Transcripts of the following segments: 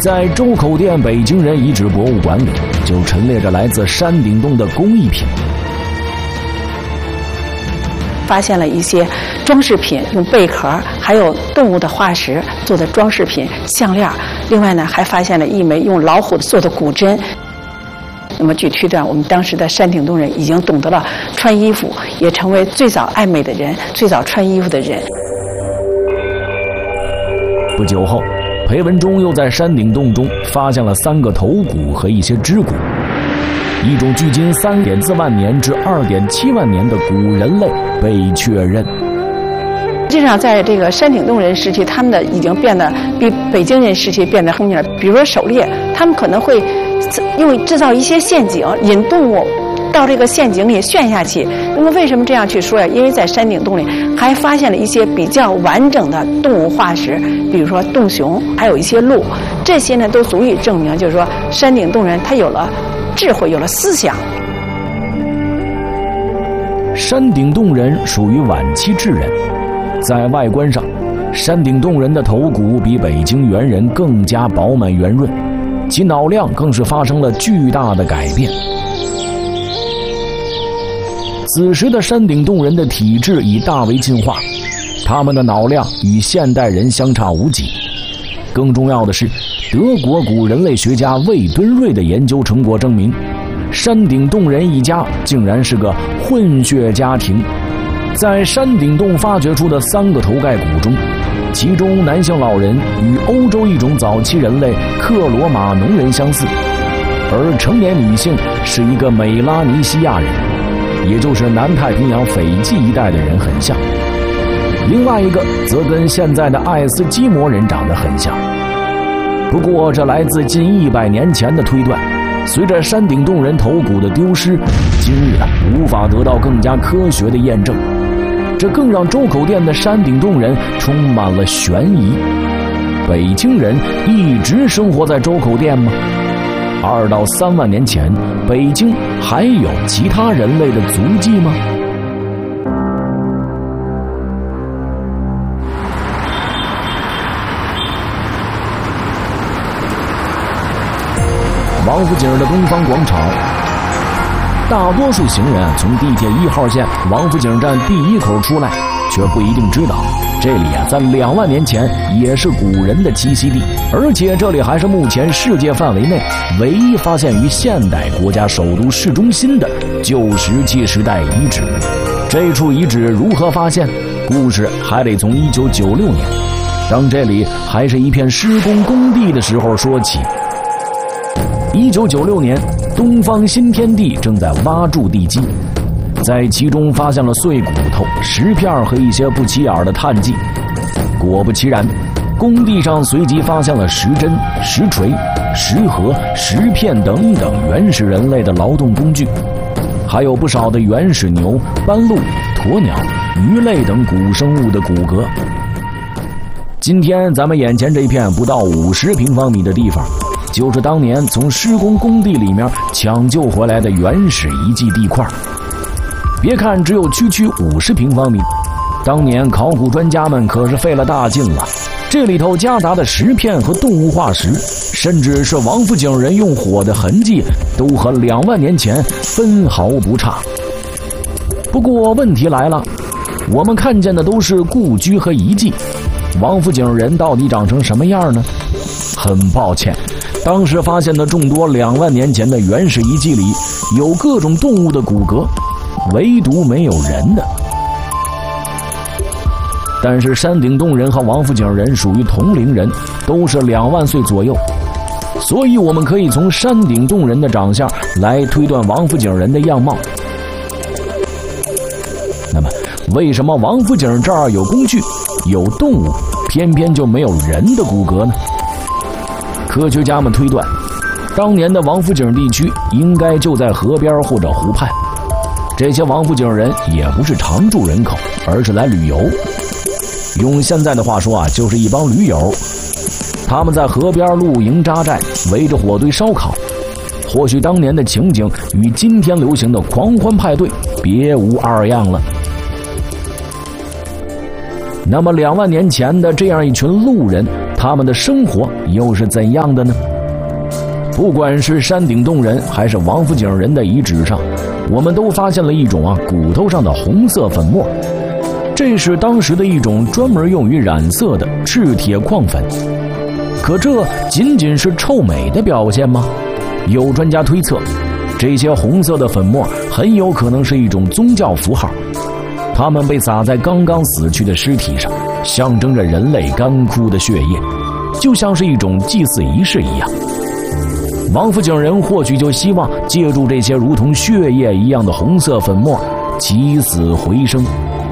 在周口店北京人遗址博物馆里，就陈列着来自山顶洞的工艺品。 发现了一些装饰品，用贝壳还有动物的化石做的装饰品、项链。另外呢，还发现了一枚用老虎做的骨针。那么据推断，我们当时的山顶洞人已经懂得了穿衣服，也成为最早爱美的人，最早穿衣服的人。 不久后，裴文中又在山顶洞中发现了3个头骨和一些肢骨。一种距今3.4万年至2.7万年的古人类被确认。 实际上，在这个山顶洞人时期，他们的已经变得比北京人时期变得聪明了。比如说狩猎，他们可能会制造一些陷阱，引动物到这个陷阱里陷下去。那么为什么这样去说呀？因为在山顶洞里还发现了一些比较完整的动物化石，比如说洞熊，还有一些鹿，这些呢都足以证明，就是说山顶洞人他有了智慧，有了思想。 山顶洞人属于晚期智人，在外观上，山顶洞人的头骨比北京猿人更加饱满圆润，其脑量更是发生了巨大的改变。此时的山顶洞人的体质已大为进化，他们的脑量与现代人相差无几。更重要的是，德国古人类学家魏敦瑞的研究成果证明，山顶洞人一家竟然是个混血家庭。在山顶洞发掘出的3个头盖骨中，其中男性老人与欧洲一种早期人类克罗马农人相似，而成年女性是一个美拉尼西亚人，也就是南太平洋斐济一带的人很像。另外一个则跟现在的爱斯基摩人长得很像。不过这来自近100年前的推断，随着山顶洞人头骨的丢失，今日无法得到更加科学的验证，这更让周口店的山顶洞人充满了悬疑。北京人一直生活在周口店吗？2到3万年前，北京还有其他人类的足迹吗？王府井的东方广场，大多数行人从地铁1号线王府井站第1口出来，却不一定知道这里在2万年前也是古人的栖息地，而且这里还是目前世界范围内唯一发现于现代国家首都市中心的旧石器时代遗址。这处遗址如何发现？故事还得从1996年，当这里还是一片施工工地的时候说起。1996年，东方新天地正在挖筑地基，在其中发现了碎骨头、石片和一些不起眼的碳迹。果不其然，工地上随即发现了石针、石锤、石盒、石片等等原始人类的劳动工具，还有不少的原始牛、斑鹿、鸵鸟、鱼类等古生物的骨骼。今天咱们眼前这片不到50平方米的地方，就是当年从施工工地里面抢救回来的原始遗迹地块。别看只有区50平方米，当年考古专家们可是费了大劲了。这里头夹杂的石片和动物化石，甚至是王府井人用火的痕迹，都和2万年前分毫不差。不过问题来了，我们看见的都是故居和遗迹，王府井人到底长成什么样呢？很抱歉，当时发现的众多2万年前的原始遗迹里，有各种动物的骨骼，唯独没有人的。但是山顶洞人和王府井人属于同龄人，都是2万岁左右，所以我们可以从山顶洞人的长相来推断王府井人的样貌。那么为什么王府井这儿有工具、有动物，偏偏就没有人的骨骼呢？科学家们推断，当年的王府井地区应该就在河边或者湖畔，这些王府井人也不是常住人口，而是来旅游。用现在的话说就是一帮驴友。他们在河边露营扎寨，围着火堆烧烤。或许当年的情景与今天流行的狂欢派对别无二样了。那么2万年前的这样一群路人， 他们的生活又是怎样的呢？不管是山顶洞人还是王府井人的遗址上，我们都发现了一种骨头上的红色粉末，这是当时的一种专门用于染色的赤铁矿粉。可这仅仅是臭美的表现吗？有专家推测，这些红色的粉末很有可能是一种宗教符号，它们被撒在刚刚死去的尸体上，象征着人类干枯的血液，就像是一种祭祀仪式一样。王府井人或许就希望借助这些如同血液一样的红色粉末，起死回生。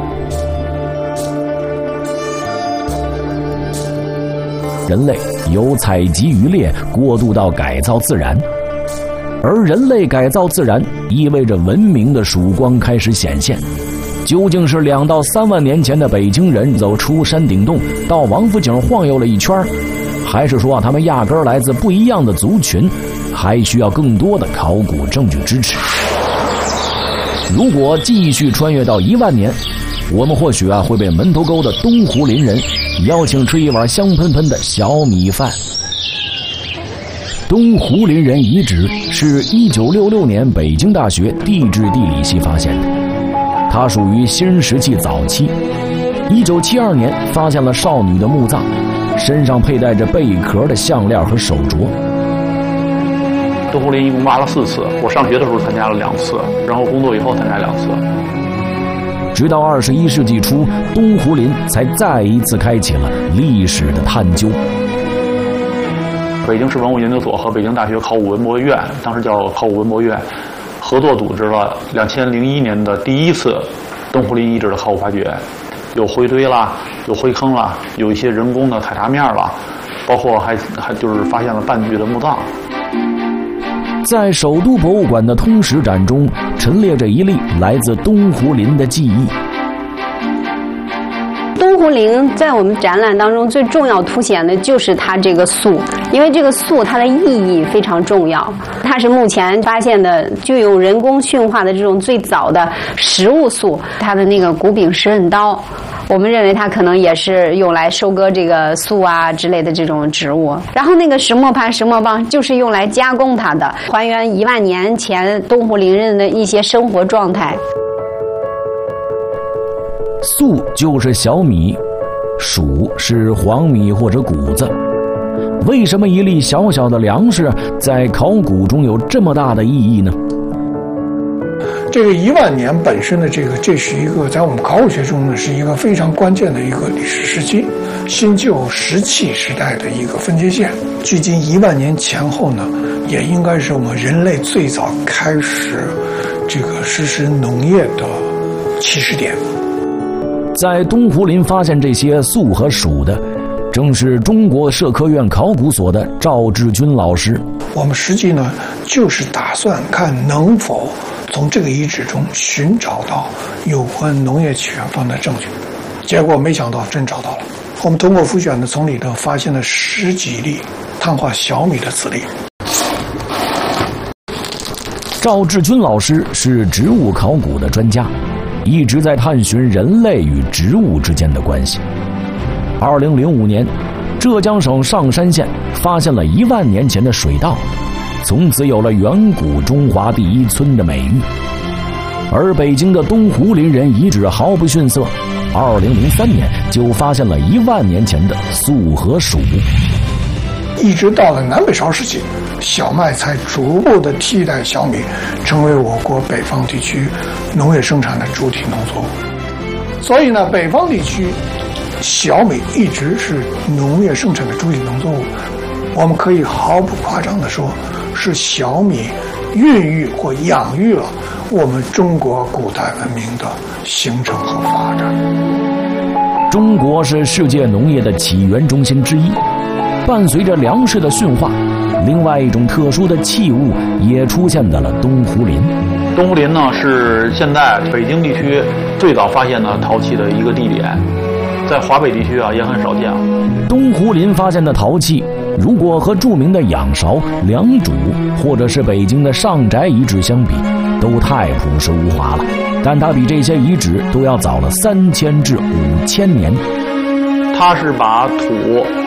人类由采集渔猎过渡到改造自然，而人类改造自然意味着文明的曙光开始显现。究竟是2到3万年前的北京人走出山顶洞到王府井晃悠了一圈，还是说他们压根儿来自不一样的族群？还需要更多的考古证据支持。如果继续穿越到1万年，我们或许会被门头沟的东湖林人邀请吃一碗香喷喷的小米饭。东湖林人遗址是1966年北京大学地质地理系发现的，它属于新石器早期。1972年发现了少女的墓葬，身上佩戴着贝壳的项链和手镯。 东湖林一共挖了4次，我上学的时候参加了2次，然后工作以后参加2次。 直到21世纪初，东湖林才再一次开启了历史的探究。 北京市文物研究所和北京大学考古文博院，当时叫考古文博院，合作组织了2001年的第1次东湖林遗址的考古发掘，有回堆啦，有灰坑啦，有一些人工的采砂面啦，包括还就是发现了半具的墓葬。 在首都博物馆的通史展中，陈列着一例来自东湖林的记忆。 东湖林在我们展览当中最重要凸显的就是它这个塑，因为这个塑它的意义非常重要，它是目前发现的具有人工驯化的这种最早的食物塑，它的那个骨柄食刃刀。我们认为它可能也是用来收割这个粟啊之类的这种植物，然后那个石磨盘、石磨棒就是用来加工它的，还原1万年前东湖林人的一些生活状态。 粟就是小米，黍是黄米或者谷子。为什么一粒小小的粮食在考古中有这么大的意义呢？ 这个1万年本身的这是一个在我们考古学中呢是一个非常关键的一个历史时期，新旧石器时代的一个分界线。距今1万年前后呢，也应该是我们人类最早开始实施农业的起始点。 在东湖林发现这些粟和黍的，正是中国社科院考古所的赵志军老师。 我们实际呢就是打算看能否从这个遗址中寻找到有关农业起源方的证据，结果没想到真找到了。我们通过复选呢，从里头发现了10几粒碳化小米的籽粒。 赵志军老师是植物考古的专家，一直在探寻人类与植物之间的关系。2005年，浙江省上山县发现了1万年前的水稻，从此有了远古中华第一村的美誉。而北京的东湖林人遗址毫不逊色，2003年就发现了1万年前的粟和黍。 一直到了南北朝时期，小麦才逐步的替代小米，成为我国北方地区农业生产的主体农作物。所以呢，北方地区小米一直是农业生产的主体农作物。我们可以毫不夸张地说，是小米孕育或养育了我们中国古代文明的形成和发展。 中国是世界农业的起源中心之一，伴随着粮食的驯化，另外一种特殊的器物也出现在了东湖林。 东湖林呢，是现在北京地区最早发现的陶器的一个地点，在华北地区也很少见。 东湖林发现的陶器，如果和著名的仰韶、良渚或者是北京的上宅遗址相比，都太朴实无华了，但它比这些遗址都要早了3000至5000年。 它是把土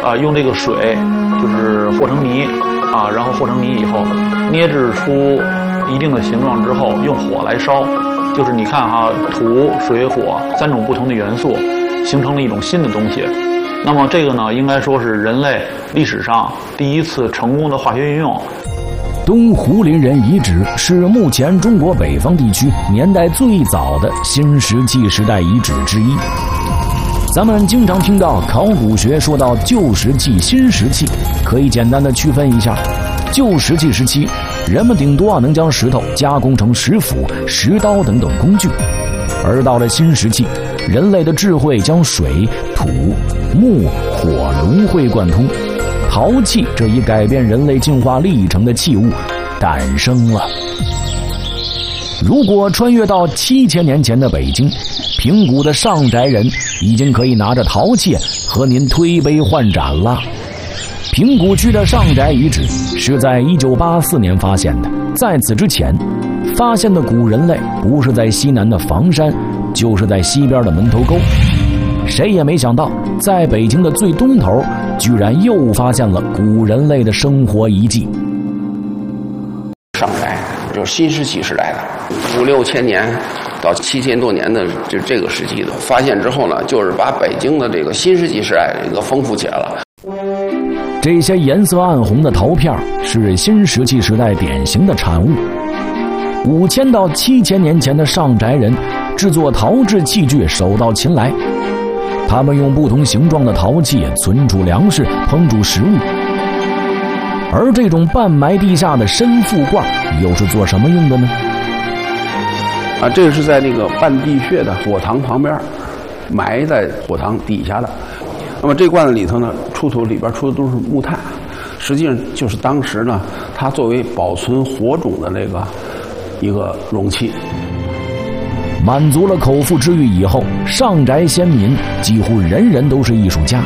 用这个水就是和成泥然后和成泥以后捏制出一定的形状之后，用火来烧，就是你看土、水、火3种不同的元素形成了一种新的东西。那么这个呢，应该说是人类历史上第一次成功的化学运用。 东胡林人遗址是目前中国北方地区年代最早的新石器时代遗址之一。咱们经常听到考古学说到旧石器、新石器，可以简单的区分一下。旧石器时期，人们顶多能将石头加工成石斧、石刀等等工具，而到了新石器，人类的智慧将水、土、木、火融会贯通，陶器这一改变人类进化历程的器物诞生了。如果穿越到7000年前的北京，平谷的上宅人已经可以拿着陶器和您推杯换盏了。平谷区的上宅遗址是在1984年发现的，在此之前，发现的古人类不是在西南的房山，就是在西边的门头沟。谁也没想到，在北京的最东头，居然又发现了古人类的生活遗迹。 上宅就是新石器时代的，5、6千年到7000多年的这个时期的发现之后呢，就是把北京的这个新石器时代这个丰富起来了。 这些颜色暗红的陶片是新石器时代典型的产物。5000到7000年前的上宅人制作陶制器具手到擒来，他们用不同形状的陶器存储粮食、烹煮食物。而这种半埋地下的深腹罐又是做什么用的呢？ 这个是在那个半地穴的火塘旁边，埋在火塘底下的。那么这罐子里头呢，里边出的都是木炭，实际上就是当时呢，它作为保存火种的一个容器。 满足了口腹之欲以后，上宅先民几乎人人都是艺术家。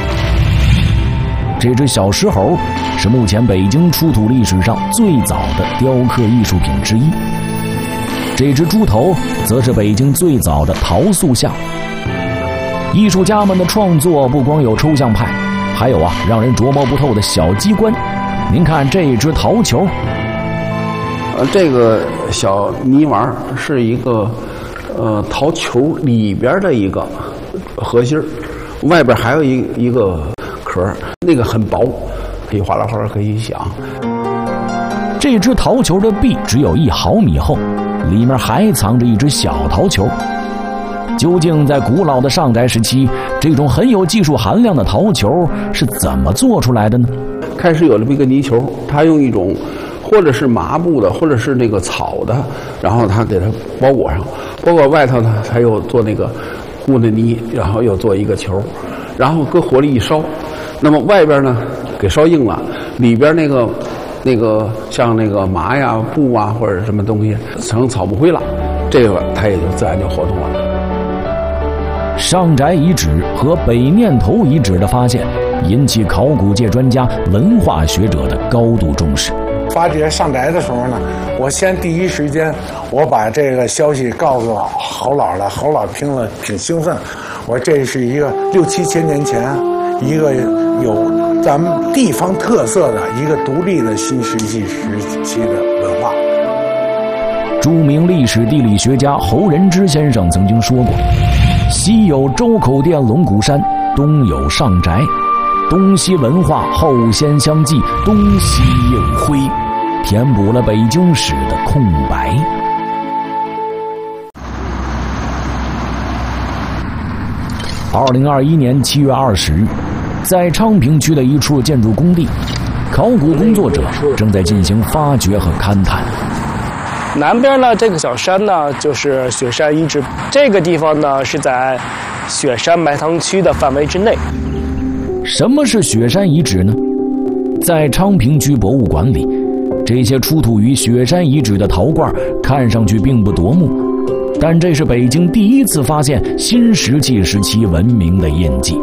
这只小石猴是目前北京出土历史上最早的雕刻艺术品之一，这只猪头则是北京最早的陶塑像。艺术家们的创作不光有抽象派，还有让人琢磨不透的小机关。您看这只陶球， 这个小泥丸是一个陶球里边的一个核心，外边还有一个壳，那个很薄，可以哗啦哗啦可以响。 这只陶球的壁只有1毫米厚，里面还藏着一只小陶球。究竟在古老的上宅时期，这种很有技术含量的陶球是怎么做出来的呢？ 开始有了一个泥球，它用一种或者是麻布的，或者是那个草的，然后它给它包裹上，包裹外头呢，它又做那个糊的泥，然后又做一个球，然后搁火里一烧，那么外边呢给烧硬了，里边那个像那个麻呀、布啊或者什么东西成草木灰了，这个它也就自然就活动了。 上宅遗址和北面头遗址的发现，引起考古界专家、文化学者的高度重视。 发掘上宅的时候呢，我先第一时间我把这个消息告诉侯老了，侯老听了挺兴奋。我说这是一个6、7千年前一个有咱们地方特色的一个独立的新石器时期的文化。 著名历史地理学家侯仁之先生曾经说过，西有周口店龙骨山，东有上宅，东西文化后先相继，东西映辉，填补了北京史的空白。2021年7月20日，在昌平区的一处建筑工地，考古工作者正在进行发掘和勘探。 南边呢，这个小山呢，就是雪山遗址。这个地方呢，是在雪山埋藏区的范围之内。 什么是雪山遗址呢？在昌平区博物馆里，这些出土于雪山遗址的陶罐看上去并不夺目，但这是北京第一次发现新石器时期文明的印记。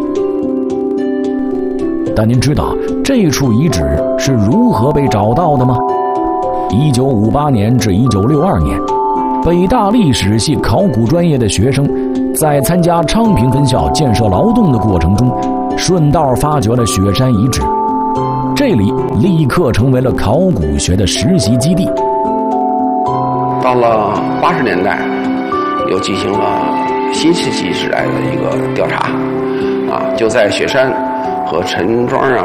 但您知道这处遗址是如何被找到的吗？1958年至1962年，北大历史系考古专业的学生在参加昌平分校建设劳动的过程中， 顺道发掘了雪山遗址，这里立刻成为了考古学的实习基地。 到了80年代，又进行了新世纪时代的一个调查，就在雪山和陈庄